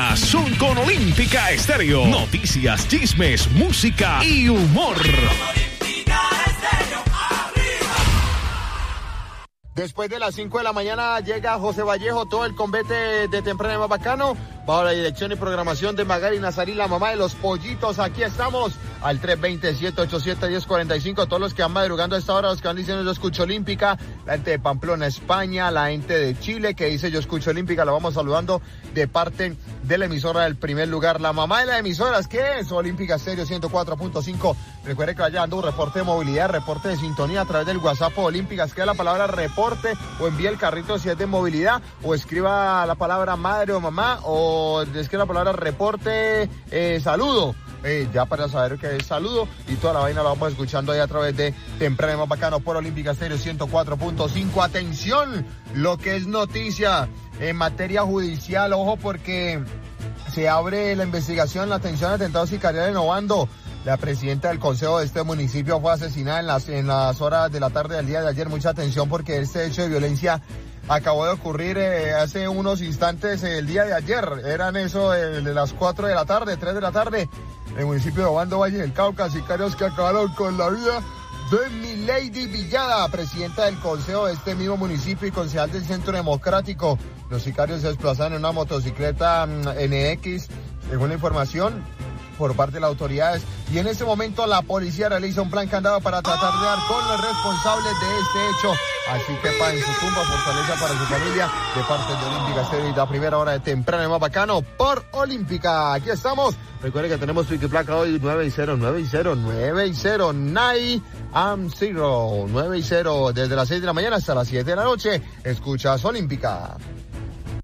mañanas son con Olímpica Estéreo. Noticias, chismes, música y humor. Después de las 5 de la mañana llega José Vallejo, todo el convete de temprano más bacano, bajo la dirección y programación de Magali Nazarí, la mamá de los pollitos. Aquí estamos al 320-787-1045. Todos los que van madrugando a esta hora, los que van diciendo yo escucho Olímpica, la gente de Pamplona, España, la gente de Chile que dice yo escucho Olímpica, la vamos saludando de parte de la emisora del primer lugar. La mamá de las emisoras, ¿qué es? Olímpica Estéreo 104.5. Recuerde que vaya dando un reporte de movilidad, reporte de sintonía a través del WhatsApp Olímpica. Escriba la palabra reporte o envíe el carrito si es de movilidad, o escriba la palabra madre o mamá, o escriba la palabra reporte, saludo. Ya para saber qué es saludo, y toda la vaina la vamos escuchando ahí a través de Temprano Más Bacano por Olímpica Estéreo 104.5. Atención, lo que es noticia en materia judicial, ojo, porque se abre la investigación, la atención a atentados sicariales en Obando. La presidenta del consejo de este municipio fue asesinada en las horas de la tarde del día de ayer. Mucha atención porque este hecho de violencia acabó de ocurrir hace unos instantes el día de ayer. Eran eso de las 4 de la tarde, 3 de la tarde, en el municipio de Obando, Valle del Cauca. Sicarios que acabaron con la vida de Milady Villada, presidenta del consejo de este mismo municipio y concejal del Centro Democrático. Los sicarios se desplazaron en una motocicleta NX, según la información por parte de las autoridades, y en este momento la policía realiza un plan candado para tratar de dar con los responsables de este hecho. Así que para en su tumba, fortaleza para su familia, de parte de Olímpica Estéreo y la primera hora de Temprano Más Bacano por Olímpica. Aquí estamos. Recuerden que tenemos Twitter placa hoy 9-0 9 am 0 9-0 desde las 6 de la mañana hasta las 7 de la noche. Escuchas Olímpica.